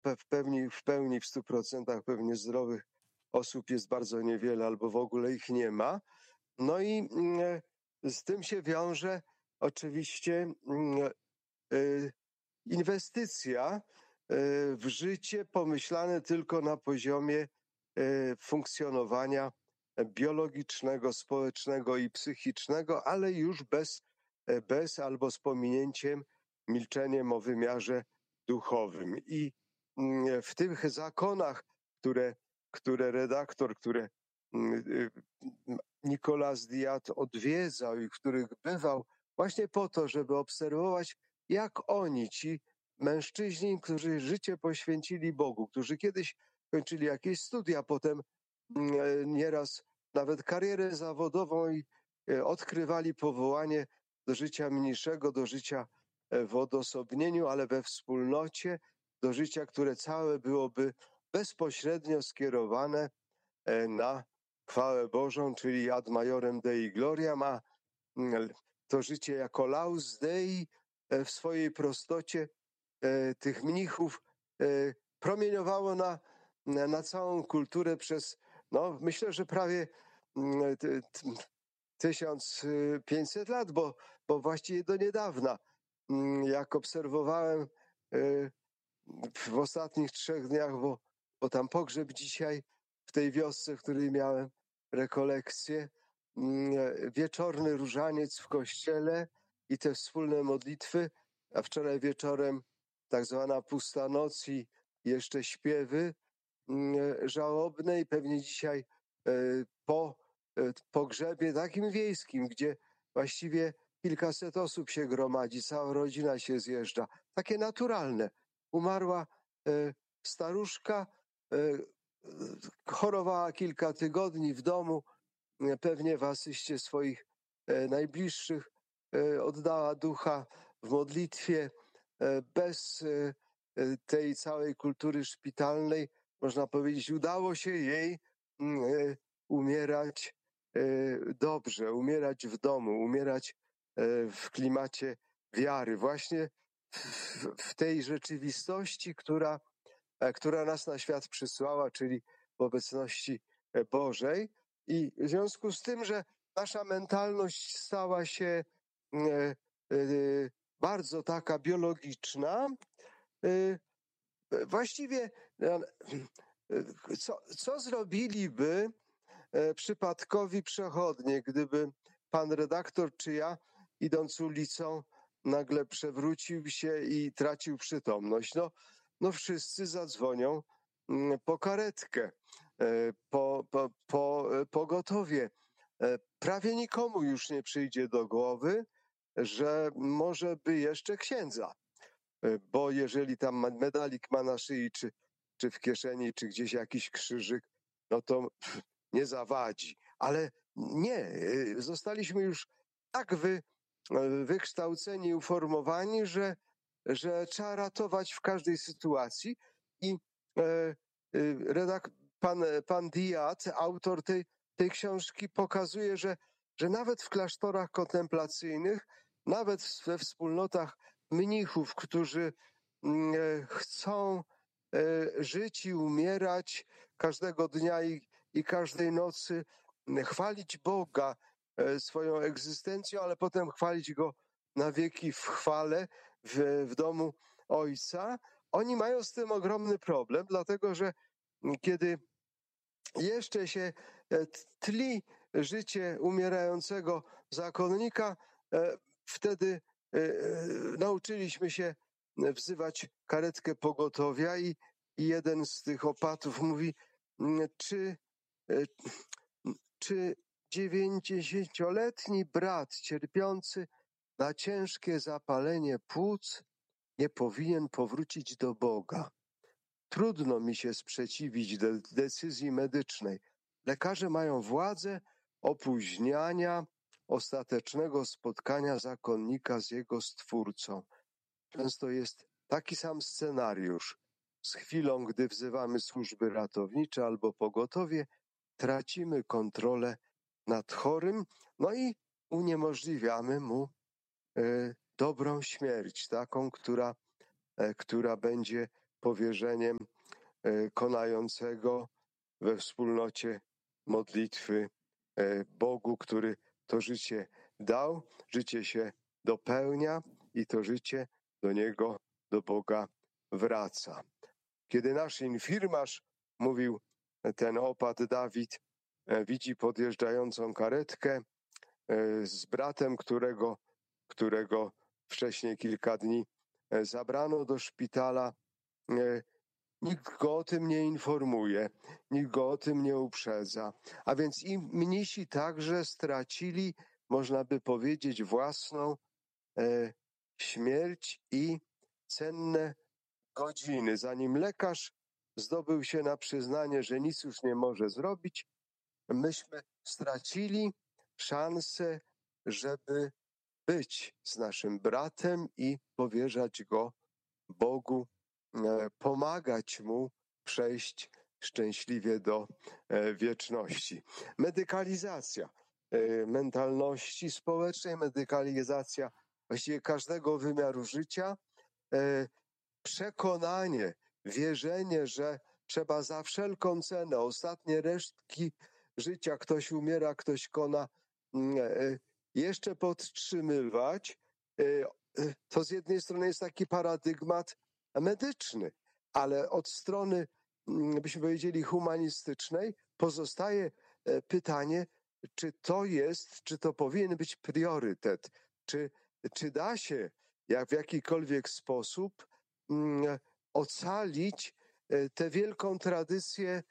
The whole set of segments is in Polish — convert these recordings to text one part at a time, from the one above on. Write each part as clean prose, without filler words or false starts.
w pełni, w 100% pewnie zdrowych osób jest bardzo niewiele albo w ogóle ich nie ma. No i z tym się wiąże oczywiście inwestycja w życie pomyślane tylko na poziomie funkcjonowania biologicznego, społecznego i psychicznego, ale już bez albo z pominięciem, milczeniem o wymiarze duchowym. I w tych zakonach, które redaktor, Nicolas Diat odwiedzał i w których bywał właśnie po to, żeby obserwować, jak oni, ci mężczyźni, którzy życie poświęcili Bogu, którzy kiedyś kończyli jakieś studia, potem nieraz nawet karierę zawodową i odkrywali powołanie do życia mniejszego, do życia w odosobnieniu, ale we wspólnocie, do życia, które całe byłoby bezpośrednio skierowane na chwałę Bożą, czyli ad majorem Dei gloriam, a to życie jako laus Dei w swojej prostocie tych mnichów promieniowało na całą kulturę przez, no myślę, że prawie 1500 lat, bo właściwie do niedawna, jak obserwowałem w ostatnich 3 dniach, bo tam pogrzeb dzisiaj w tej wiosce, w której miałem rekolekcję, wieczorny różaniec w kościele i te wspólne modlitwy, a wczoraj wieczorem tak zwana pusta noc i jeszcze śpiewy żałobne i pewnie dzisiaj po pogrzebie takim wiejskim, gdzie właściwie kilkaset osób się gromadzi, cała rodzina się zjeżdża. Takie naturalne. Umarła staruszka, chorowała kilka tygodni w domu, pewnie w asyście swoich najbliższych oddała ducha w modlitwie, bez tej całej kultury szpitalnej, można powiedzieć, udało się jej umierać dobrze, umierać w domu, umierać w klimacie wiary, właśnie w tej rzeczywistości, która nas na świat przysłała, czyli w obecności Bożej. I w związku z tym, że nasza mentalność stała się bardzo taka biologiczna, właściwie co zrobiliby przypadkowi przechodnie, gdyby pan redaktor czy ja, idąc ulicą, nagle przewrócił się i tracił przytomność? No wszyscy zadzwonią po karetkę, po pogotowie. Prawie nikomu już nie przyjdzie do głowy, że może by jeszcze księdza, bo jeżeli tam medalik ma na szyi, czy w kieszeni, czy gdzieś jakiś krzyżyk, no to nie zawadzi. Ale nie, zostaliśmy już tak wykształceni, uformowani, że trzeba ratować w każdej sytuacji. I pan Diat, autor tej książki, pokazuje, że nawet w klasztorach kontemplacyjnych, nawet we wspólnotach mnichów, którzy chcą żyć i umierać każdego dnia i każdej nocy, chwalić Boga swoją egzystencją, ale potem chwalić Go na wieki w chwale w domu Ojca. Oni mają z tym ogromny problem, dlatego że kiedy jeszcze się tli życie umierającego zakonnika, wtedy nauczyliśmy się wzywać karetkę pogotowia i jeden z tych opatów mówi, czy 90-letni brat cierpiący na ciężkie zapalenie płuc nie powinien powrócić do Boga? Trudno mi się sprzeciwić decyzji medycznej. Lekarze mają władzę opóźniania ostatecznego spotkania zakonnika z jego Stwórcą. Często jest taki sam scenariusz. Z chwilą, gdy wzywamy służby ratownicze albo pogotowie, tracimy kontrolę nad chorym, no i uniemożliwiamy mu dobrą śmierć, taką, która będzie powierzeniem konającego we wspólnocie modlitwy Bogu, który to życie dał. Życie się dopełnia i to życie do Niego, do Boga wraca. Kiedy nasz infirmarz, mówił ten opat Dawid, widzi podjeżdżającą karetkę z bratem, którego wcześniej kilka dni zabrano do szpitala, nikt go o tym nie informuje, nikt go o tym nie uprzedza. A więc i mnisi także stracili, można by powiedzieć, własną śmierć i cenne godziny. Zanim lekarz zdobył się na przyznanie, że nic już nie może zrobić, myśmy stracili szansę, żeby być z naszym bratem i powierzać go Bogu, pomagać mu przejść szczęśliwie do wieczności. Medykalizacja mentalności społecznej, medykalizacja właściwie każdego wymiaru życia, przekonanie, wierzenie, że trzeba za wszelką cenę, ostatnie resztki życia, ktoś umiera, ktoś kona, jeszcze podtrzymywać, to z jednej strony jest taki paradygmat medyczny, ale od strony, byśmy powiedzieli, humanistycznej pozostaje pytanie, czy to powinien być priorytet, czy da się w jakikolwiek sposób ocalić tę wielką tradycję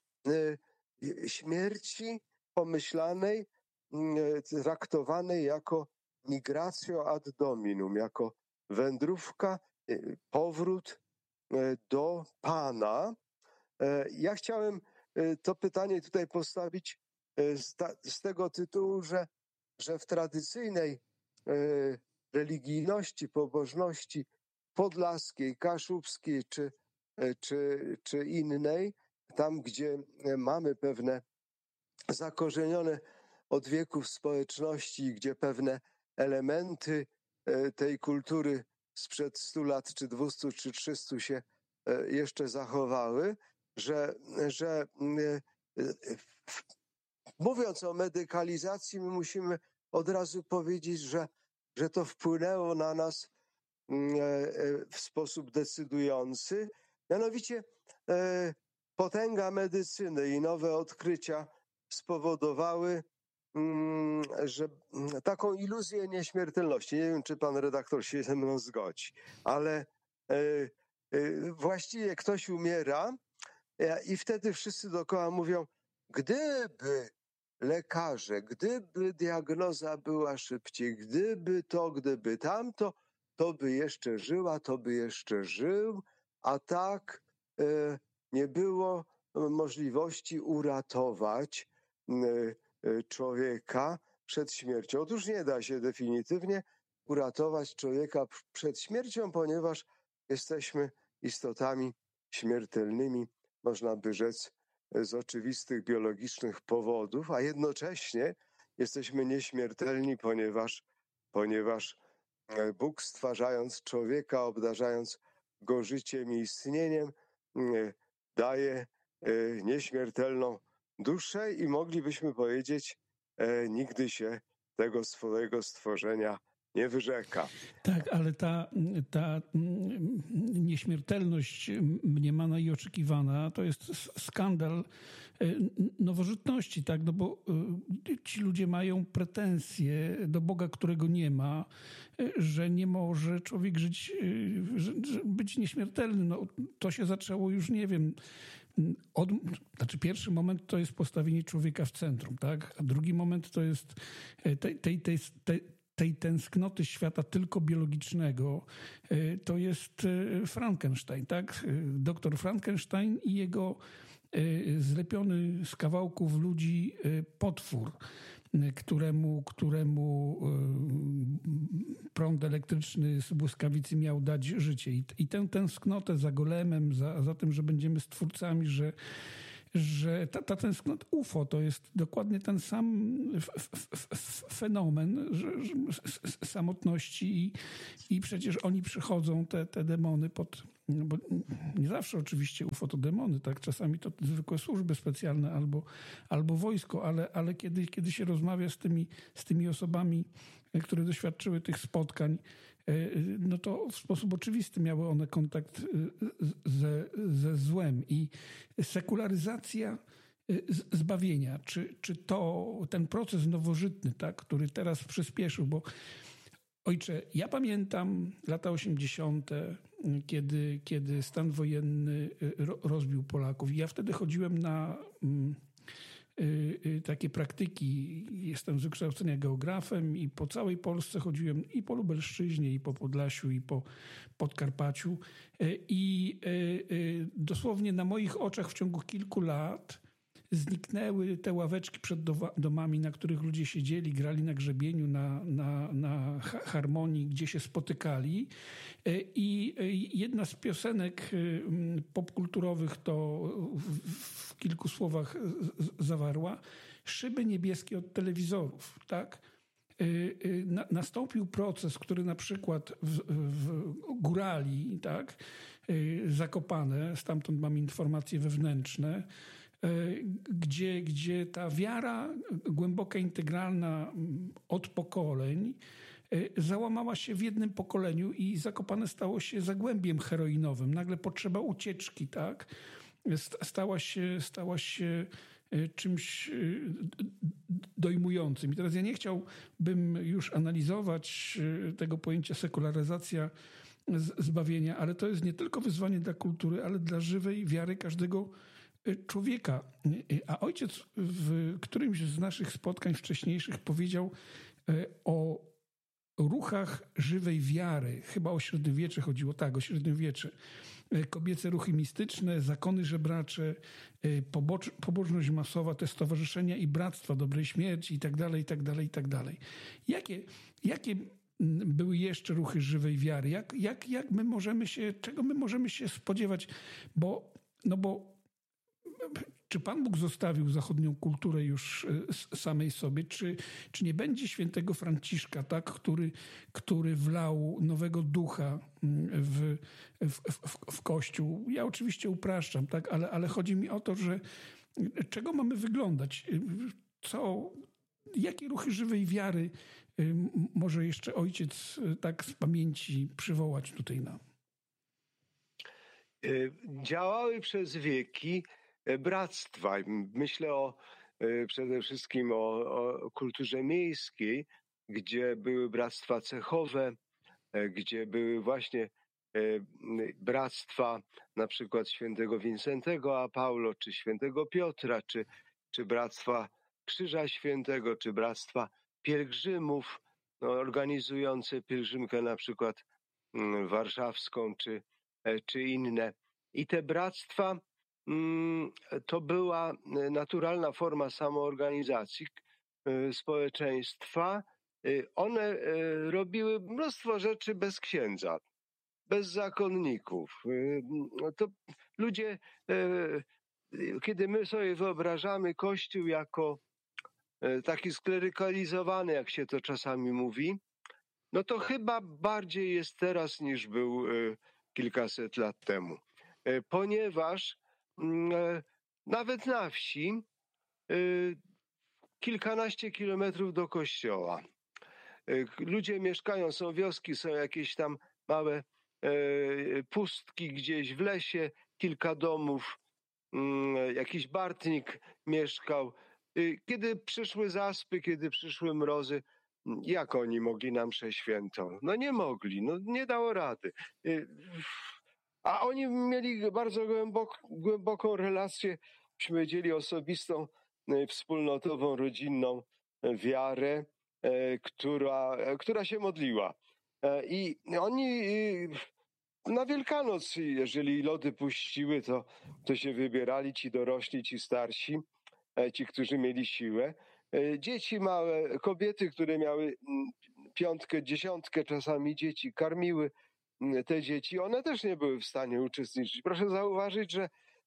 śmierci pomyślanej, traktowanej jako migratio ad dominum, jako wędrówka, powrót do Pana. Ja chciałem to pytanie tutaj postawić z tego tytułu, że w tradycyjnej religijności, pobożności podlaskiej, kaszubskiej czy innej, tam gdzie mamy pewne zakorzenione od wieków społeczności, gdzie pewne elementy tej kultury sprzed 100 lat, czy 200, czy 300 się jeszcze zachowały, że mówiąc o medykalizacji, my musimy od razu powiedzieć, że to wpłynęło na nas w sposób decydujący. Mianowicie potęga medycyny i nowe odkrycia spowodowały, że taką iluzję nieśmiertelności. Nie wiem, czy pan redaktor się ze mną zgodzi, ale właściwie ktoś umiera i wtedy wszyscy dookoła mówią, gdyby lekarze, gdyby diagnoza była szybciej, gdyby to, gdyby tamto, to by jeszcze żyła, to by jeszcze żył, a tak nie było możliwości uratować człowieka przed śmiercią. Otóż nie da się definitywnie uratować człowieka przed śmiercią, ponieważ jesteśmy istotami śmiertelnymi, można by rzec, z oczywistych biologicznych powodów, a jednocześnie jesteśmy nieśmiertelni, ponieważ Bóg, stwarzając człowieka, obdarzając go życiem i istnieniem, daje nieśmiertelną duszę i moglibyśmy powiedzieć, nigdy się tego swojego stworzenia nie wyrzeka. Tak, ale ta nieśmiertelność mniemana i oczekiwana to jest skandal nowożytności, tak? No bo ci ludzie mają pretensje do Boga, którego nie ma, że nie może człowiek żyć, być nieśmiertelny. No, to się zaczęło już, nie wiem, pierwszy moment to jest postawienie człowieka w centrum, tak? A drugi moment to jest tej tęsknoty świata tylko biologicznego, to jest Frankenstein, tak? Doktor Frankenstein i jego zlepiony z kawałków ludzi potwór, któremu prąd elektryczny z błyskawicy miał dać życie. I tę tęsknotę za golemem, za tym, że będziemy stwórcami, że ta tęsknota UFO to jest dokładnie ten sam fenomen samotności i przecież oni przychodzą, te demony bo nie zawsze oczywiście UFO to demony, tak? Czasami to zwykłe służby specjalne albo wojsko, ale kiedy się rozmawia z tymi osobami, które doświadczyły tych spotkań, no to w sposób oczywisty miały one kontakt ze złem i sekularyzacja zbawienia, czy ten proces nowożytny, tak, który teraz przyspieszył, bo ojcze, ja pamiętam lata 80., kiedy stan wojenny rozbił Polaków i ja wtedy chodziłem na takie praktyki. Jestem z wykształcenia geografem i po całej Polsce chodziłem i po Lubelszczyźnie, i po Podlasiu, i po Podkarpaciu. I dosłownie na moich oczach w ciągu kilku lat zniknęły te ławeczki przed domami, na których ludzie siedzieli, grali na grzebieniu, na harmonii, gdzie się spotykali. I jedna z piosenek popkulturowych to w kilku słowach zawarła: szyby niebieskie od telewizorów, tak? Nastąpił proces, który na przykład w Górali, tak? Zakopane, stamtąd mam informacje wewnętrzne, gdzie ta wiara głęboka, integralna od pokoleń załamała się w jednym pokoleniu i Zakopane stało się zagłębiem heroinowym. Nagle potrzeba ucieczki, tak? Stała się czymś dojmującym. I teraz ja nie chciałbym już analizować tego pojęcia sekularyzacja zbawienia, ale to jest nie tylko wyzwanie dla kultury, ale dla żywej wiary każdego człowieka. A ojciec w którymś z naszych spotkań wcześniejszych powiedział o ruchach żywej wiary. Chyba o średniowiecze chodziło. Tak, o średniowiecze. Kobiece ruchy mistyczne, zakony żebracze, pobożność masowa, te stowarzyszenia i bractwa dobrej śmierci i tak dalej, i tak dalej, i tak dalej. Jakie były jeszcze ruchy żywej wiary? Czego my możemy się spodziewać? Bo czy Pan Bóg zostawił zachodnią kulturę już samej sobie? Czy nie będzie świętego Franciszka, tak, który wlał nowego ducha w Kościół? Ja oczywiście upraszczam, tak, ale chodzi mi o to, że czego mamy wyglądać? Jakie ruchy żywej wiary może jeszcze ojciec tak z pamięci przywołać tutaj nam? Działały przez wieki bractwa. Myślę przede wszystkim o kulturze miejskiej, gdzie były bractwa cechowe, gdzie były właśnie bractwa na przykład świętego Wincentego a Paulo, czy świętego Piotra, czy bractwa Krzyża Świętego, czy bractwa pielgrzymów organizujące pielgrzymkę na przykład warszawską, czy inne. I te bractwa to była naturalna forma samoorganizacji społeczeństwa. One robiły mnóstwo rzeczy bez księdza, bez zakonników. To ludzie, kiedy my sobie wyobrażamy Kościół jako taki sklerykalizowany, jak się to czasami mówi, no to chyba bardziej jest teraz niż był kilkaset lat temu. Ponieważ nawet na wsi kilkanaście kilometrów do kościoła. Ludzie mieszkają, są wioski, są jakieś tam małe pustki gdzieś w lesie, kilka domów, jakiś Bartnik mieszkał. Kiedy przyszły zaspy, kiedy przyszły mrozy, jak oni mogli na mszę świętą? No nie mogli, no nie dało rady. A oni mieli bardzo głęboką relację, byśmy powiedzieli, osobistą, wspólnotową, rodzinną wiarę, która się modliła. I oni na Wielkanoc, jeżeli lody puściły, to się wybierali ci dorośli, ci starsi, ci, którzy mieli siłę. Dzieci małe, kobiety, które miały 5, 10 czasami dzieci, karmiły te dzieci. One też nie były w stanie uczestniczyć. Proszę zauważyć, że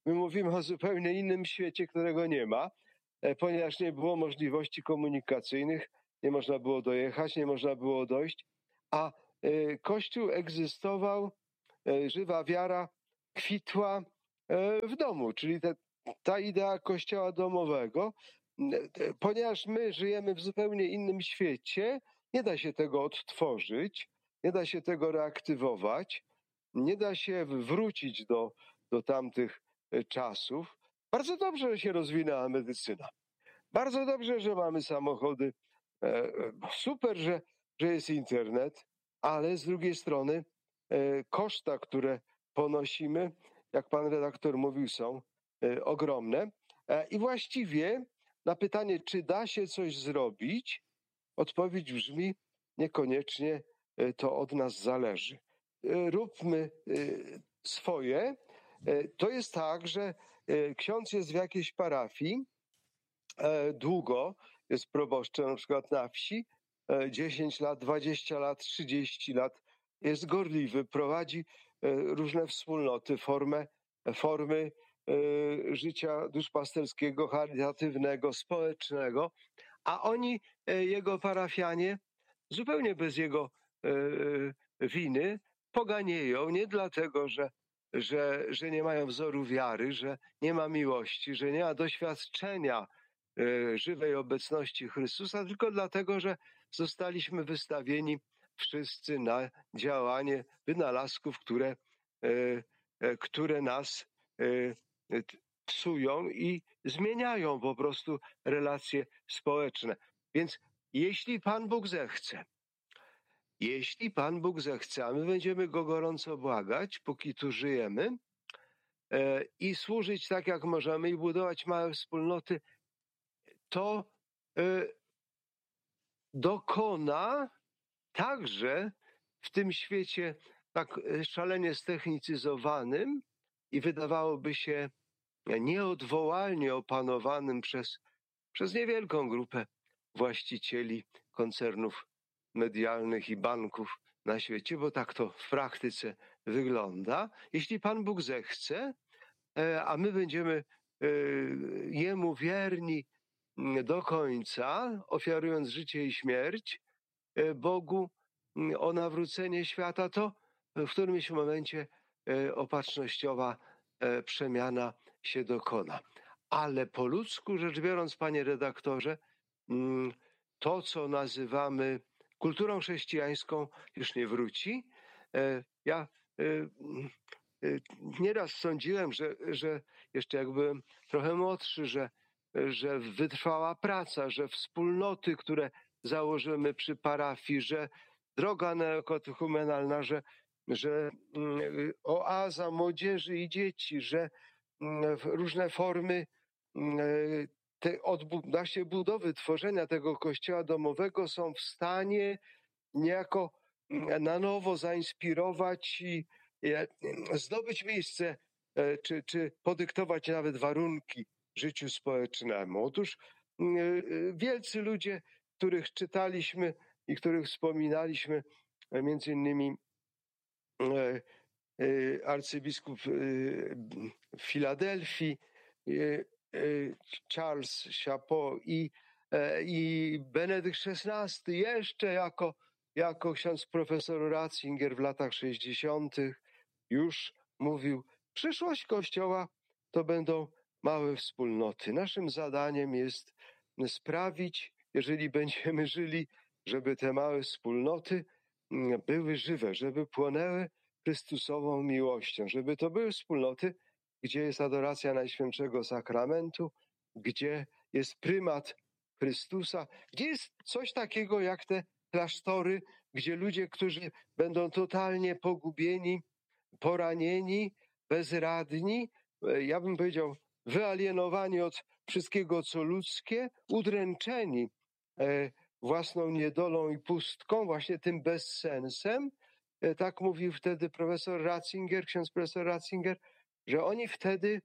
My mówimy o zupełnie innym świecie, którego nie ma, ponieważ nie było możliwości komunikacyjnych, nie można było dojechać, nie można było dojść, a Kościół egzystował, żywa wiara kwitła w domu, czyli ta idea kościoła domowego. Ponieważ my żyjemy w zupełnie innym świecie, nie da się tego odtworzyć, nie da się tego reaktywować, nie da się wrócić do tamtych czasów. Bardzo dobrze, że się rozwinęła medycyna. Bardzo dobrze, że mamy samochody. Super, że jest internet, ale z drugiej strony koszta, które ponosimy, jak pan redaktor mówił, są ogromne. I właściwie na pytanie, czy da się coś zrobić, odpowiedź brzmi: niekoniecznie to od nas zależy. Róbmy swoje. To jest tak, że ksiądz jest w jakiejś parafii, długo jest proboszczem, na przykład na wsi, 10 lat, 20 lat, 30 lat, jest gorliwy, prowadzi różne wspólnoty, formy życia duszpasterskiego, charytatywnego, społecznego, a oni, jego parafianie, zupełnie bez jego winy, poganieją, nie dlatego, że nie mają wzoru wiary, że nie ma miłości, że nie ma doświadczenia żywej obecności Chrystusa, tylko dlatego, że zostaliśmy wystawieni wszyscy na działanie wynalazków, które nas psują i zmieniają po prostu relacje społeczne. Więc jeśli Pan Bóg zechce, a my będziemy Go gorąco błagać, póki tu żyjemy, i służyć tak, jak możemy, i budować małe wspólnoty, to dokona także w tym świecie tak szalenie ztechnicyzowanym i wydawałoby się nieodwołalnie opanowanym przez niewielką grupę właścicieli koncernów medialnych i banków na świecie, bo tak to w praktyce wygląda. Jeśli Pan Bóg zechce, a my będziemy Jemu wierni do końca, ofiarując życie i śmierć Bogu o nawrócenie świata, to w którymś momencie opatrznościowa przemiana się dokona. Ale po ludzku rzecz biorąc, panie redaktorze, to, co nazywamy kulturą chrześcijańską, już nie wróci. Ja nieraz sądziłem, że jeszcze jak byłem trochę młodszy, że wytrwała praca, że wspólnoty, które założymy przy parafii, że droga neokatechumenalna, że oaza młodzieży i dzieci, że różne formy właśnie budowy, tworzenia tego kościoła domowego są w stanie niejako na nowo zainspirować i zdobyć miejsce, czy podyktować nawet warunki życiu społecznemu. Otóż wielcy ludzie, których czytaliśmy i których wspominaliśmy, między innymi arcybiskup Filadelfii, Charles Chapeau i Benedykt XVI jeszcze jako ksiądz profesor Ratzinger w latach 60. już mówił: przyszłość Kościoła to będą małe wspólnoty. Naszym zadaniem jest sprawić, jeżeli będziemy żyli, żeby te małe wspólnoty były żywe, żeby płonęły Chrystusową miłością, żeby to były wspólnoty, gdzie jest adoracja Najświętszego Sakramentu, gdzie jest prymat Chrystusa, gdzie jest coś takiego jak te klasztory, gdzie ludzie, którzy będą totalnie pogubieni, poranieni, bezradni, ja bym powiedział wyalienowani od wszystkiego, co ludzkie, udręczeni własną niedolą i pustką, właśnie tym bezsensem. Tak mówił wtedy profesor Ratzinger, ksiądz profesor Ratzinger, że oni wtedy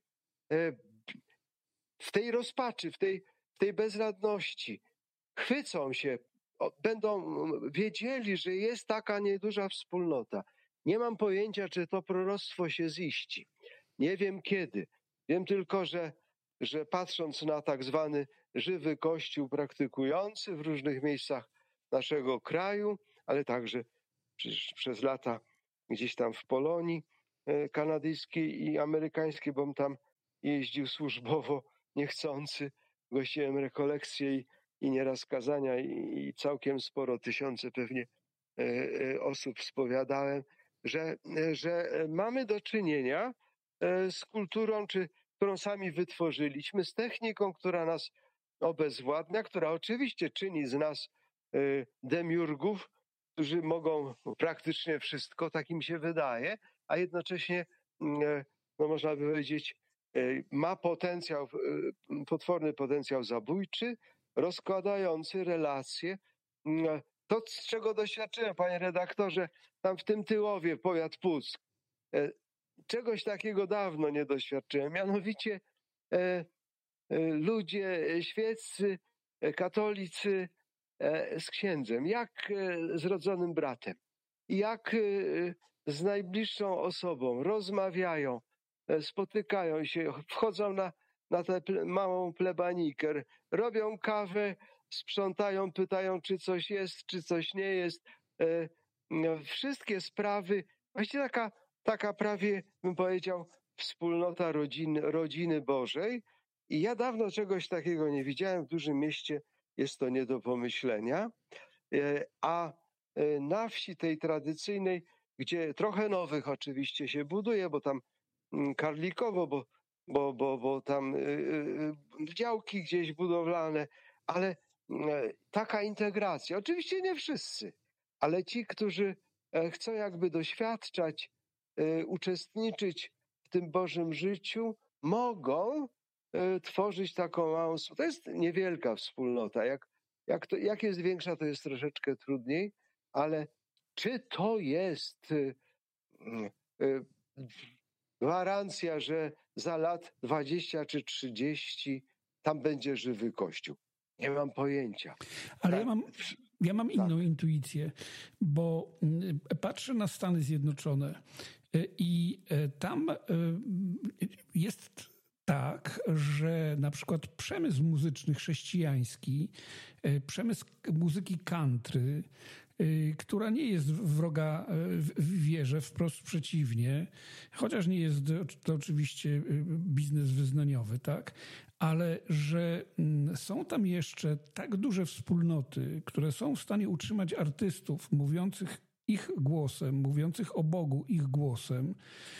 w tej rozpaczy, w tej bezradności chwycą się, będą wiedzieli, że jest taka nieduża wspólnota. Nie mam pojęcia, czy to proroctwo się ziści. Nie wiem kiedy. Wiem tylko, że patrząc na tak zwany żywy Kościół praktykujący w różnych miejscach naszego kraju, ale także przez lata gdzieś tam w Polonii kanadyjskiej i amerykańskiej, bo tam jeździł służbowo niechcący, gościłem rekolekcje i nieraz kazania i całkiem sporo, tysiące pewnie osób spowiadałem, że mamy do czynienia z kulturą, którą sami wytworzyliśmy, z techniką, która nas obezwładnia, która oczywiście czyni z nas demiurgów, którzy mogą praktycznie wszystko, tak im się wydaje, a jednocześnie, no można by powiedzieć, ma potencjał, potworny potencjał zabójczy, rozkładający relacje. To, z czego doświadczyłem, panie redaktorze, tam w tym Tyłowie, powiat Puck, czegoś takiego dawno nie doświadczyłem. Mianowicie ludzie świeccy, katolicy z księdzem, jak z rodzonym bratem, jak z najbliższą osobą rozmawiają, spotykają się, wchodzą na tę małą plebanijkę, robią kawę, sprzątają, pytają, czy coś jest, czy coś nie jest. Wszystkie sprawy, właściwie taka prawie, bym powiedział, wspólnota rodziny Bożej. I ja dawno czegoś takiego nie widziałem. W dużym mieście jest to nie do pomyślenia. A na wsi tej tradycyjnej, gdzie trochę nowych oczywiście się buduje, bo tam karlikowo, bo tam działki gdzieś budowlane, ale taka integracja. Oczywiście nie wszyscy, ale ci, którzy chcą jakby doświadczać, uczestniczyć w tym Bożym życiu, mogą tworzyć taką małą... To jest niewielka wspólnota. Jak jest większa, to jest troszeczkę trudniej, ale czy to jest gwarancja, że za lat 20 czy 30 tam będzie żywy Kościół? Nie mam pojęcia. Ale ja mam inną intuicję, bo patrzę na Stany Zjednoczone i tam jest tak, że na przykład przemysł muzyczny chrześcijański, przemysł muzyki country, która nie jest wroga w wierze, wprost przeciwnie, chociaż nie jest to oczywiście biznes wyznaniowy, tak, ale że są tam jeszcze tak duże wspólnoty, które są w stanie utrzymać artystów mówiących ich głosem, mówiących o Bogu ich głosem,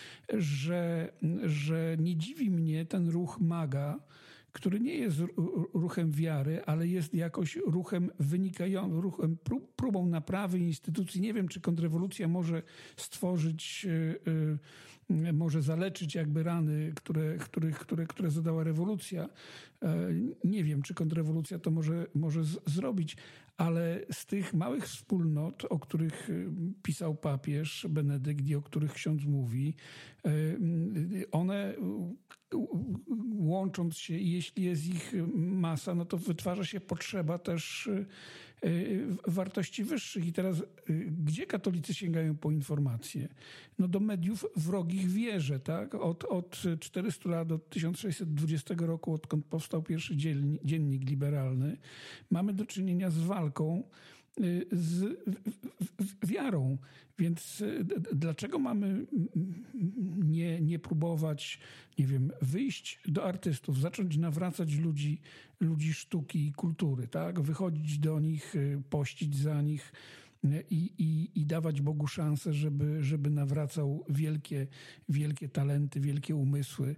że nie dziwi mnie ten ruch MAGA, który nie jest ruchem wiary, ale jest jakoś ruchem ruchem próbą naprawy instytucji. Nie wiem, czy kontrrewolucja może stworzyć, może zaleczyć jakby rany, które zadała rewolucja. Nie wiem, czy kontrrewolucja to może zrobić, ale z tych małych wspólnot, o których pisał papież Benedykt i o których ksiądz mówi, one łącząc się, i jeśli jest ich masa, no to wytwarza się potrzeba też wartości wyższych. I teraz gdzie katolicy sięgają po informacje? No do mediów wrogich wierze, tak? Od 400 lat, od 1620 roku, odkąd powstał pierwszy dziennik liberalny, mamy do czynienia z walką z wiarą. Więc dlaczego mamy nie próbować, nie wiem, wyjść do artystów, zacząć nawracać ludzi sztuki i kultury, tak? Wychodzić do nich, pościć za nich i dawać Bogu szansę, żeby nawracał wielkie talenty, wielkie umysły.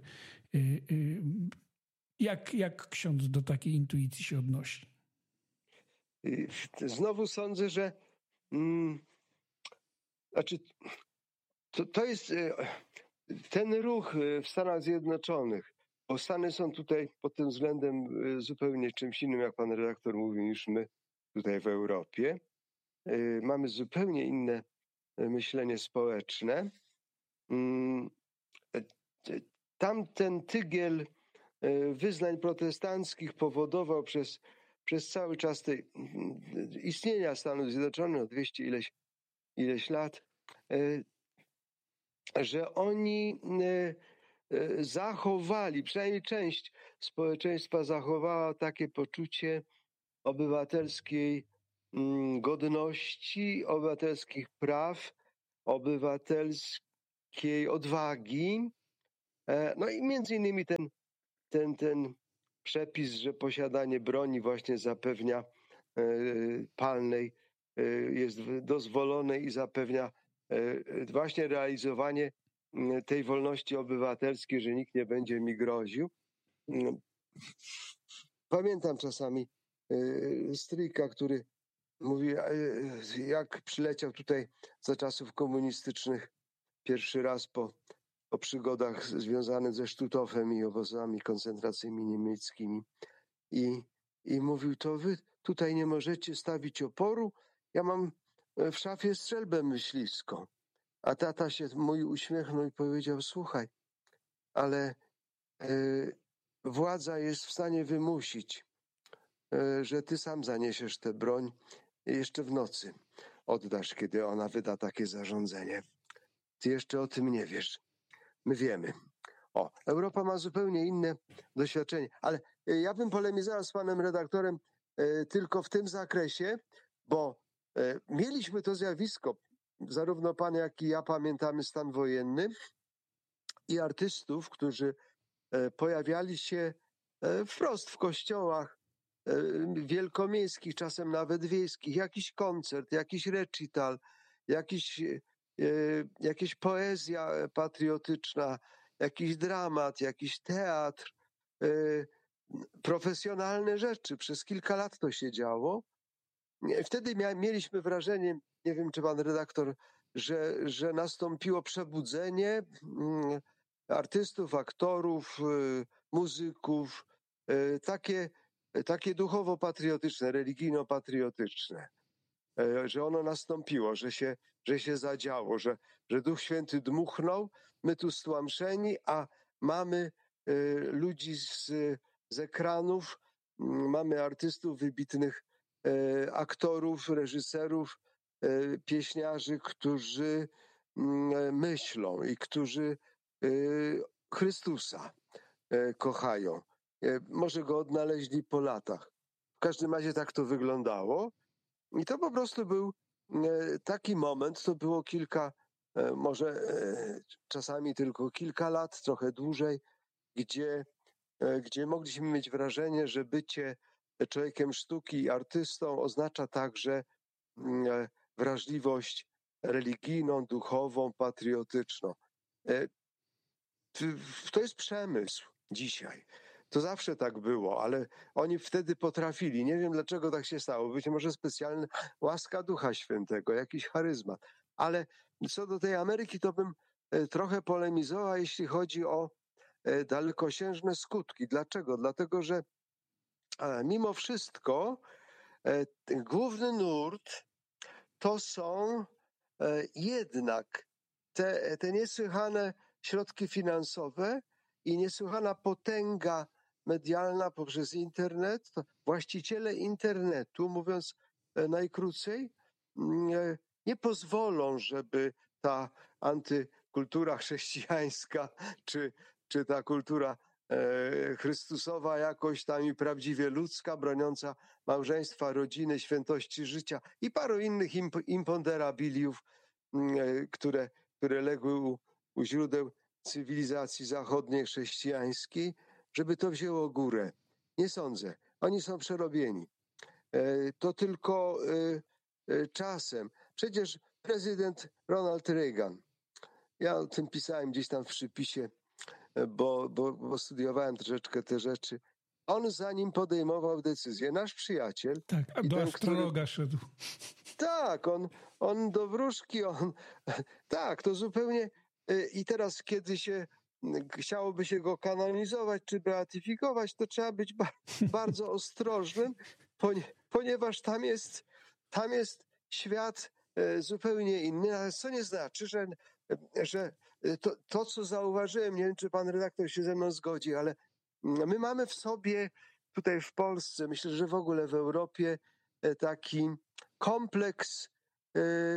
Jak ksiądz do takiej intuicji się odnosi? Znowu sądzę, że to jest ten ruch w Stanach Zjednoczonych, bo Stany są tutaj pod tym względem zupełnie czymś innym, jak pan redaktor mówi, niż my tutaj w Europie. Mamy zupełnie inne myślenie społeczne. Tamten tygiel wyznań protestanckich powodował przez cały czas tej istnienia Stanów Zjednoczonych, no 200 ileś lat, że oni zachowali, przynajmniej część społeczeństwa zachowała takie poczucie obywatelskiej godności, obywatelskich praw, obywatelskiej odwagi. No i między innymi ten przepis, że posiadanie broni właśnie zapewnia palnej jest dozwolone i zapewnia właśnie realizowanie tej wolności obywatelskiej, że nikt nie będzie mi groził. Pamiętam czasami stryjka, który mówi, jak przyleciał tutaj za czasów komunistycznych pierwszy raz po przygodach związanych ze Stuttofem i obozami koncentracyjnymi niemieckimi. I mówił, to wy tutaj nie możecie stawić oporu, ja mam w szafie strzelbę myśliwską. A tata się mój uśmiechnął i powiedział, słuchaj, ale władza jest w stanie wymusić, że ty sam zaniesiesz tę broń jeszcze w nocy. Oddasz, kiedy ona wyda takie zarządzenie. Ty jeszcze o tym nie wiesz. My wiemy. Europa ma zupełnie inne doświadczenie, ale ja bym polemizował z panem redaktorem tylko w tym zakresie, bo mieliśmy to zjawisko, zarówno pan, jak i ja pamiętamy stan wojenny i artystów, którzy pojawiali się wprost w kościołach wielkomiejskich, czasem nawet wiejskich, jakiś koncert, jakiś recital, jakaś poezja patriotyczna, jakiś dramat, jakiś teatr, profesjonalne rzeczy. Przez kilka lat to się działo. Wtedy mieliśmy wrażenie, nie wiem czy pan redaktor, że nastąpiło przebudzenie artystów, aktorów, muzyków, takie duchowo-patriotyczne, religijno-patriotyczne, że ono nastąpiło, że się zadziało, że Duch Święty dmuchnął, my tu stłamszeni, a mamy ludzi z ekranów, mamy artystów, wybitnych aktorów, reżyserów, pieśniarzy, którzy myślą i którzy Chrystusa kochają. Może go odnaleźli po latach. W każdym razie tak to wyglądało. I to po prostu był taki moment, to było może czasami tylko kilka lat, trochę dłużej, gdzie mogliśmy mieć wrażenie, że bycie człowiekiem sztuki i artystą oznacza także wrażliwość religijną, duchową, patriotyczną. To jest przemysł dzisiaj. To zawsze tak było, ale oni wtedy potrafili. Nie wiem, dlaczego tak się stało. Być może specjalna łaska Ducha Świętego, jakiś charyzmat. Ale co do tej Ameryki, to bym trochę polemizował, jeśli chodzi o dalekosiężne skutki. Dlaczego? Dlatego, że mimo wszystko ten główny nurt to są jednak te niesłychane środki finansowe i niesłychana potęga medialna poprzez internet. To właściciele internetu, mówiąc najkrócej, nie pozwolą, żeby ta antykultura chrześcijańska czy ta kultura Chrystusowa jakoś tam i prawdziwie ludzka, broniąca małżeństwa, rodziny, świętości życia i paru innych imponderabiliów, które legły u źródeł cywilizacji zachodniej, chrześcijańskiej, żeby to wzięło górę. Nie sądzę. Oni są przerobieni. To tylko czasem. Przecież prezydent Ronald Reagan, ja o tym pisałem gdzieś tam w przypisie, bo studiowałem troszeczkę te rzeczy. On zanim podejmował decyzję, nasz przyjaciel. Tak, do astrologa szedł. Tak, on do wróżki, tak, to zupełnie. I teraz, kiedy chciałoby się go kanonizować czy beatyfikować, to trzeba być bardzo ostrożnym, ponieważ tam jest świat zupełnie inny, ale co nie znaczy, że to, co zauważyłem, nie wiem, czy pan redaktor się ze mną zgodzi, ale my mamy w sobie tutaj w Polsce, myślę, że w ogóle w Europie taki kompleks,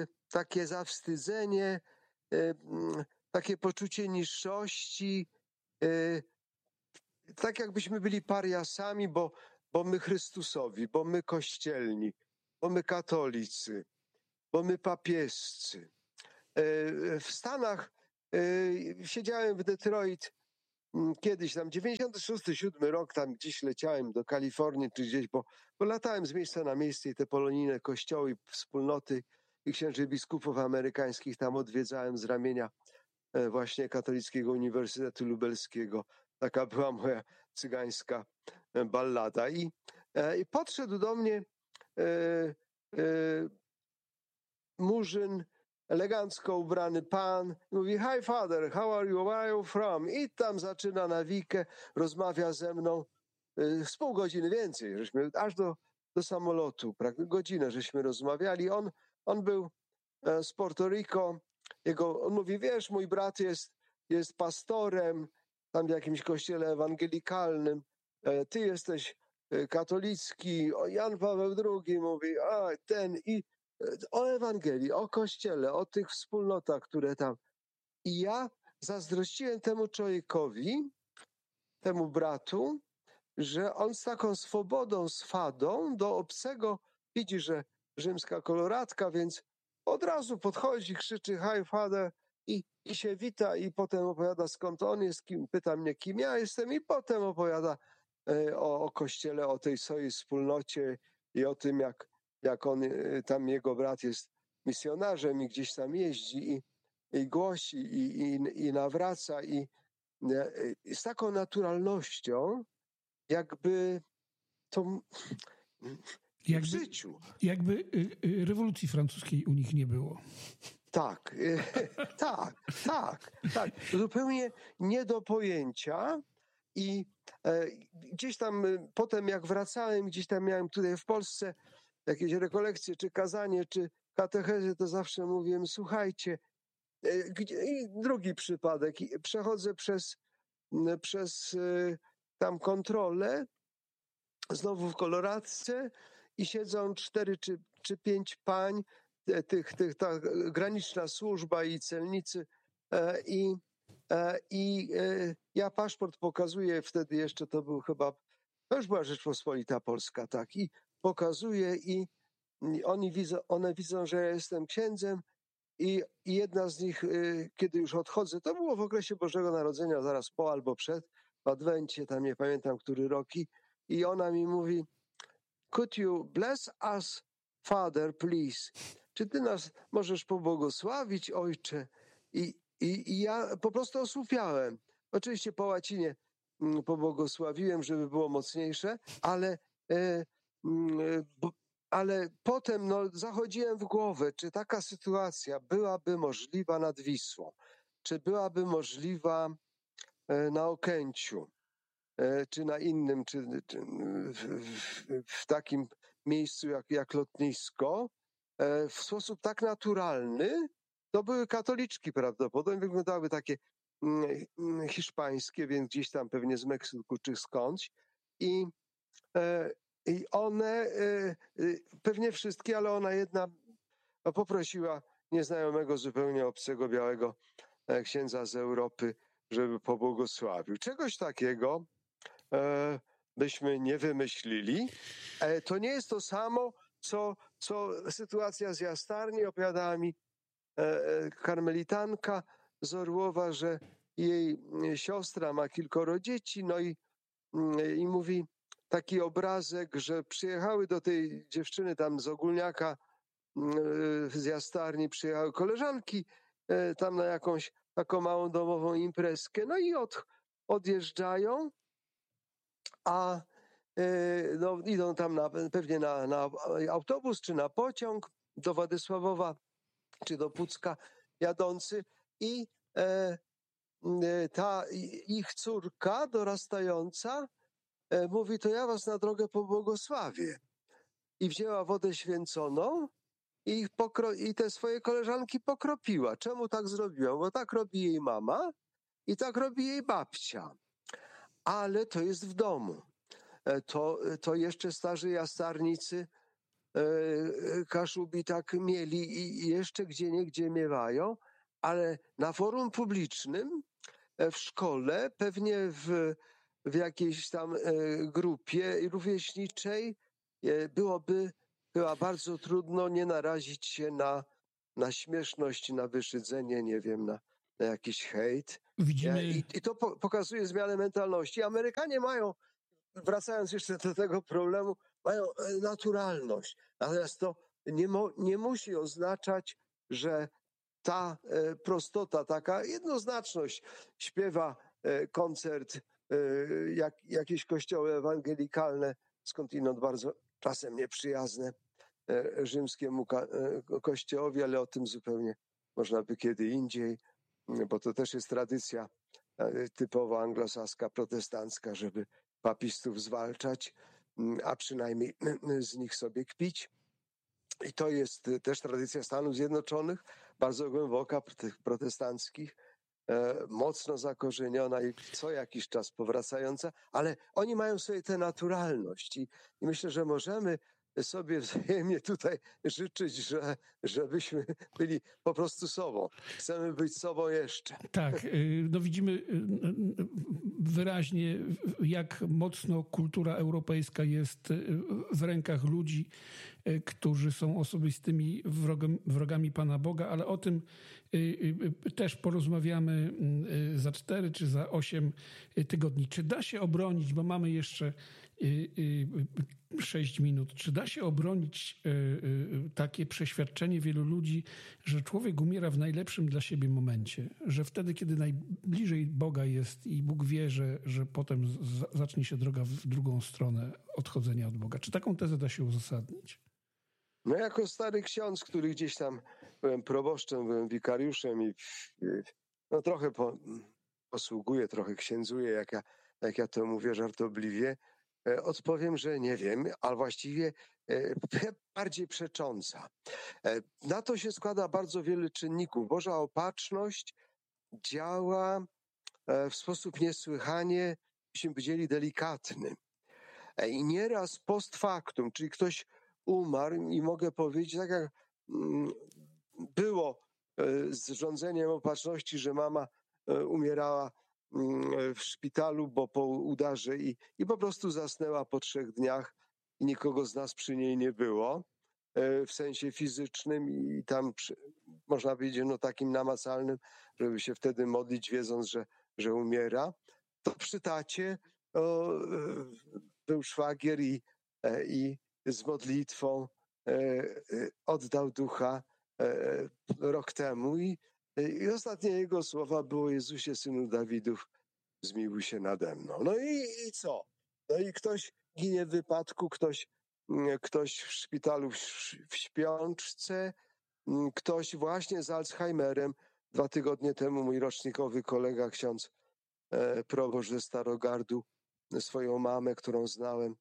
takie zawstydzenie, takie poczucie niższości, tak jakbyśmy byli pariasami, bo my Chrystusowi, bo my kościelni, bo my katolicy, bo my papiescy. W Stanach siedziałem w Detroit kiedyś tam, 96-7 rok, tam gdzieś leciałem do Kalifornii czy gdzieś, bo latałem z miejsca na miejsce i te polonijne kościoły, wspólnoty i księży biskupów amerykańskich tam odwiedzałem z ramienia właśnie Katolickiego Uniwersytetu Lubelskiego. Taka była moja cygańska ballada. I podszedł do mnie murzyn, elegancko ubrany pan, mówi: "Hi father, how are you, where are you from?" I tam zaczyna nawikę, rozmawia ze mną z pół godziny więcej, żeśmy aż do samolotu, prawie godzinę żeśmy rozmawiali. On był z Porto Rico, on mówi: "Wiesz, mój brat jest pastorem tam w jakimś kościele ewangelikalnym, ty jesteś katolicki." Jan Paweł II mówi, o Ewangelii, o Kościele, o tych wspólnotach, które tam. I ja zazdrościłem temu człowiekowi, temu bratu, że on z taką swobodą, swadą do obcego widzi, że rzymska koloratka, więc od razu podchodzi, krzyczy: "Hi father", i się wita, i potem opowiada, skąd on jest, pyta mnie, kim ja jestem, i potem opowiada o Kościele, o tej swojej wspólnocie i o tym, jak on, tam jego brat jest misjonarzem i gdzieś tam jeździ i głosi i nawraca i z taką naturalnością, jakby to w życiu. Jakby rewolucji francuskiej u nich nie było. Tak, tak. Zupełnie nie do pojęcia. I gdzieś tam potem, jak wracałem, gdzieś tam miałem tutaj w Polsce jakieś rekolekcje, czy kazanie, czy katechezy, to zawsze mówiłem: "Słuchajcie", i drugi przypadek, przechodzę przez tam kontrolę, znowu w koloradce, i siedzą 4 czy 5 pań, ta graniczna służba i celnicy, i ja paszport pokazuję, wtedy jeszcze to był chyba, to już była Rzeczpospolita Polska, tak, i pokazuję, i one widzą, że ja jestem księdzem, i jedna z nich, kiedy już odchodzę, to było w okresie Bożego Narodzenia, zaraz po albo przed, w Adwencie, tam nie pamiętam, który rok, i ona mi mówi: "Could you bless us, Father, please?" Czy ty nas możesz pobłogosławić, ojcze? I ja po prostu osłupiałem. Oczywiście po łacinie pobłogosławiłem, żeby było mocniejsze, ale potem zachodziłem w głowę, czy taka sytuacja byłaby możliwa nad Wisłą, czy byłaby możliwa na Okęciu, czy na innym, czy w takim miejscu jak lotnisko, w sposób tak naturalny. To były katoliczki prawdopodobnie, wyglądały takie hiszpańskie, więc gdzieś tam pewnie z Meksyku czy skądś. I one, pewnie wszystkie, ale ona jedna poprosiła nieznajomego, zupełnie obcego, białego księdza z Europy, żeby pobłogosławił. Czegoś takiego byśmy nie wymyślili. To nie jest to samo, co sytuacja z Jastarni. Opowiadała mi karmelitanka z Orłowa, że jej siostra ma kilkoro dzieci, no i mówi taki obrazek, że przyjechały do tej dziewczyny tam z Ogólniaka, z Jastarni, przyjechały koleżanki tam na jakąś taką małą domową imprezkę, no i odjeżdżają, a idą tam pewnie na autobus czy na pociąg do Władysławowa czy do Pucka jadący, i ta ich córka dorastająca mówi: "To ja was na drogę pobłogosławię". I wzięła wodę święconą i te swoje koleżanki pokropiła. Czemu tak zrobiła? Bo tak robi jej mama i tak robi jej babcia. Ale to jest w domu. To jeszcze starzy jastarnicy Kaszubi tak mieli i jeszcze gdzieniegdzie miewają, ale na forum publicznym w szkole, pewnie w jakiejś tam grupie rówieśniczej byłoby chyba bardzo trudno nie narazić się na śmieszność, na wyszydzenie, nie wiem, na jakiś hejt. Widzimy, I to pokazuje zmianę mentalności. Amerykanie mają, wracając jeszcze do tego problemu, mają naturalność. Natomiast to nie musi oznaczać, że ta prostota, taka jednoznaczność, śpiewa koncert, jakieś kościoły ewangelikalne, skądinąd bardzo czasem nieprzyjazne rzymskiemu kościołowi, ale o tym zupełnie można by kiedy indziej, bo to też jest tradycja typowo anglosaska, protestancka, żeby papistów zwalczać, a przynajmniej z nich sobie kpić. I to jest też tradycja Stanów Zjednoczonych, bardzo głęboka, tych protestanckich, mocno zakorzeniona i co jakiś czas powracająca, ale oni mają sobie tę naturalność i myślę, że możemy sobie wzajemnie tutaj życzyć, żebyśmy byli po prostu sobą. Chcemy być sobą jeszcze. tak, no widzimy wyraźnie, jak mocno kultura europejska jest w rękach ludzi, którzy są osobistymi wrogami Pana Boga, ale o tym też porozmawiamy za 4 czy za 8 tygodni. Czy da się obronić, bo mamy jeszcze 6 minut, czy da się obronić takie przeświadczenie wielu ludzi, że człowiek umiera w najlepszym dla siebie momencie, że wtedy, kiedy najbliżej Boga jest i Bóg wie, że potem zacznie się droga w drugą stronę odchodzenia od Boga. Czy taką tezę da się uzasadnić? No jako stary ksiądz, który gdzieś tam byłem proboszczem, byłem wikariuszem i no trochę posługuję, trochę księdzuję, jak ja to mówię żartobliwie, odpowiem, że nie wiem, ale właściwie bardziej przecząca. Na to się składa bardzo wiele czynników. Boża opatrzność działa w sposób niesłychanie, byśmy powiedzieli, delikatny. I nieraz post factum, czyli ktoś umarł i mogę powiedzieć, tak jak było z rządzeniem opatrzności, że mama umierała w szpitalu, bo po udarze i po prostu zasnęła po 3 dniach i nikogo z nas przy niej nie było w sensie fizycznym i tam można powiedzieć no takim namacalnym, żeby się wtedy modlić, wiedząc, że umiera. To przy tacie był szwagier i z modlitwą oddał ducha rok temu i ostatnie jego słowa było: Jezusie, Synu Dawidów, zmiłuj się nade mną. No i co? No i ktoś ginie w wypadku, ktoś w szpitalu w śpiączce, ktoś właśnie z Alzheimerem. 2 tygodnie temu mój rocznikowy kolega, ksiądz proboszcz ze Starogardu, swoją mamę, którą znałem,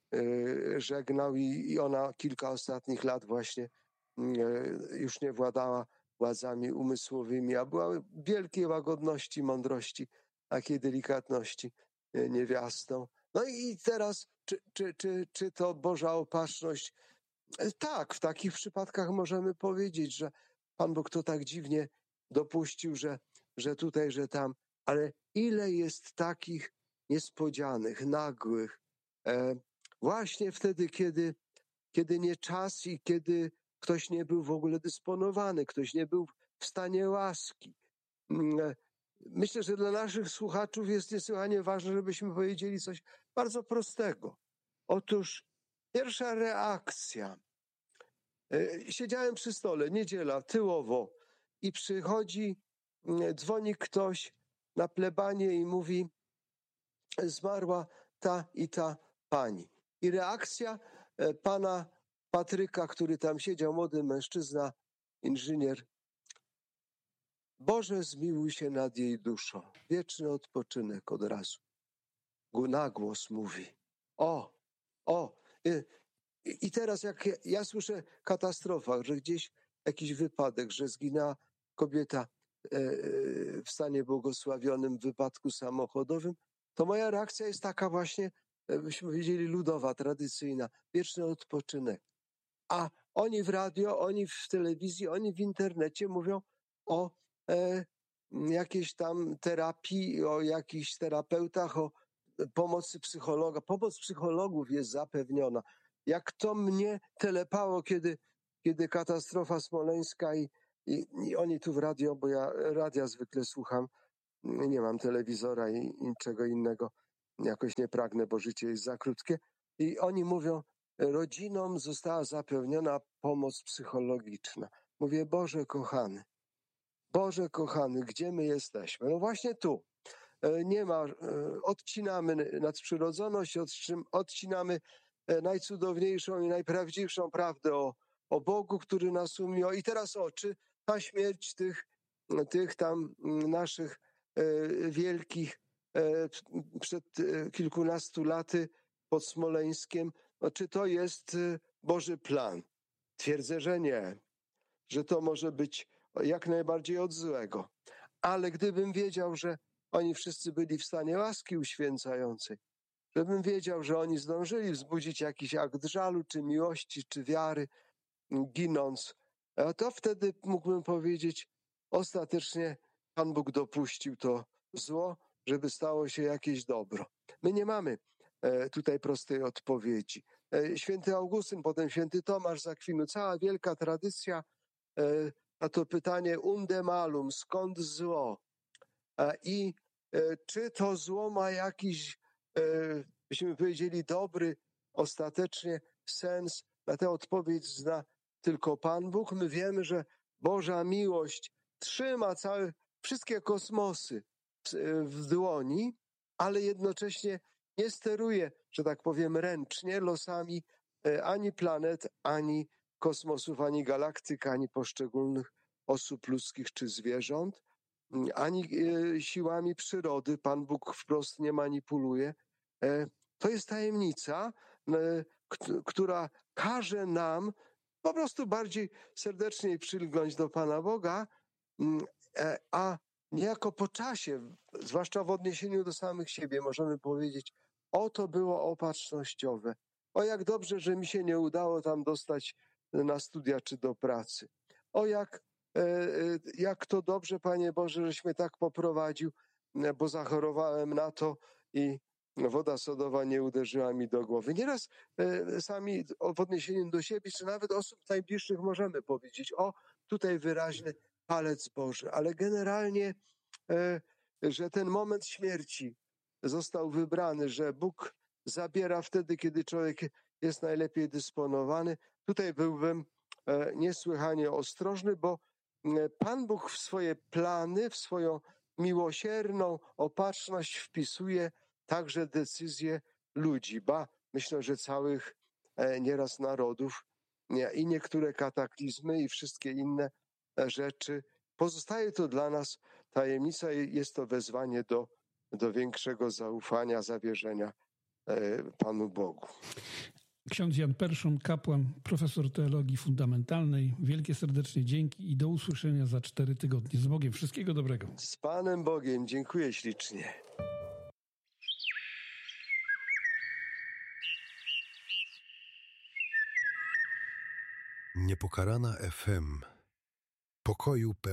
żegnał i ona kilka ostatnich lat właśnie już nie władała władzami umysłowymi, a była wielkiej łagodności, mądrości, takiej delikatności niewiastą. No i teraz, czy to Boża opatrzność? Tak, w takich przypadkach możemy powiedzieć, że Pan Bóg to tak dziwnie dopuścił, że tutaj, że tam, ale ile jest takich niespodzianych, nagłych, właśnie wtedy, kiedy nie czas i kiedy ktoś nie był w ogóle dysponowany, ktoś nie był w stanie łaski. Myślę, że dla naszych słuchaczów jest niesłychanie ważne, żebyśmy powiedzieli coś bardzo prostego. Otóż pierwsza reakcja. Siedziałem przy stole, niedziela, tyłowo i przychodzi, dzwoni ktoś na plebanie i mówi: zmarła ta i ta pani. I reakcja pana Patryka, który tam siedział, młody mężczyzna, inżynier: Boże, zmiłuj się nad jej duszą. Wieczny odpoczynek od razu. Na głos mówi. I teraz jak ja słyszę katastrofa, że gdzieś jakiś wypadek, że zginęła kobieta w stanie błogosławionym w wypadku samochodowym, to moja reakcja jest taka właśnie, byśmy powiedzieli, ludowa, tradycyjna. Wieczny odpoczynek. A oni w radio, oni w telewizji, oni w internecie mówią o jakiejś tam terapii, o jakichś terapeutach, o pomocy psychologa. Pomoc psychologów jest zapewniona. Jak to mnie telepało, kiedy katastrofa smoleńska i oni tu w radio, bo ja radia zwykle słucham, nie mam telewizora i niczego innego, jakoś nie pragnę, bo życie jest za krótkie. I oni mówią, rodzinom została zapewniona pomoc psychologiczna. Mówię, Boże kochany, gdzie my jesteśmy? No właśnie tu. Nie ma, odcinamy nadprzyrodzoność, odcinamy najcudowniejszą i najprawdziwszą prawdę o Bogu, który nas umiał. I teraz czy ta śmierć tych tam naszych wielkich przed kilkunastu laty pod Smoleńskiem, czy to jest Boży plan? Twierdzę, że nie, że to może być jak najbardziej od złego. Ale gdybym wiedział, że oni wszyscy byli w stanie łaski uświęcającej, żebym wiedział, że oni zdążyli wzbudzić jakiś akt żalu, czy miłości, czy wiary, ginąc, to wtedy mógłbym powiedzieć, ostatecznie Pan Bóg dopuścił to zło, żeby stało się jakieś dobro. My nie mamy tutaj prostej odpowiedzi. Święty Augustyn, potem święty Tomasz z Akwinu, cała wielka tradycja na to pytanie unde malum, skąd zło? I czy to zło ma jakiś, byśmy powiedzieli, dobry ostatecznie sens? Na tę odpowiedź zna tylko Pan Bóg. My wiemy, że Boża miłość trzyma wszystkie kosmosy w dłoni, ale jednocześnie nie steruje, że tak powiem, ręcznie losami ani planet, ani kosmosów, ani galaktyk, ani poszczególnych osób ludzkich czy zwierząt, ani siłami przyrody. Pan Bóg wprost nie manipuluje. To jest tajemnica, która każe nam po prostu bardziej serdecznie przylgnąć do Pana Boga, a niejako po czasie, zwłaszcza w odniesieniu do samych siebie, możemy powiedzieć, to było opatrznościowe. O jak dobrze, że mi się nie udało tam dostać na studia czy do pracy. O jak to dobrze, Panie Boże, żeś mnie tak poprowadził, bo zachorowałem na to i woda sodowa nie uderzyła mi do głowy. Nieraz sami w odniesieniu do siebie, czy nawet osób najbliższych możemy powiedzieć, tutaj wyraźny palec Boży, ale generalnie, że ten moment śmierci został wybrany, że Bóg zabiera wtedy, kiedy człowiek jest najlepiej dysponowany. Tutaj byłbym niesłychanie ostrożny, bo Pan Bóg w swoje plany, w swoją miłosierną opatrzność wpisuje także decyzje ludzi, myślę, że całych nieraz narodów i niektóre kataklizmy i wszystkie inne rzeczy. Pozostaje to dla nas tajemnica i jest to wezwanie do większego zaufania, zawierzenia Panu Bogu. Ksiądz Jan Perszun, kapłan, profesor teologii fundamentalnej. Wielkie serdecznie dzięki i do usłyszenia za 4 tygodnie. Z Bogiem. Wszystkiego dobrego. Z Panem Bogiem. Dziękuję ślicznie. Niepokalana FM. Pokoju